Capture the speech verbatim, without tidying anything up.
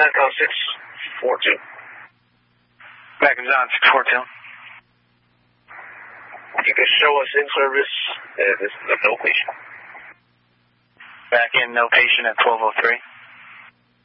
Macon six four two. Macon John six four two. You can show us in service. Uh, this is a no patient. Back in, no patient at twelve oh three.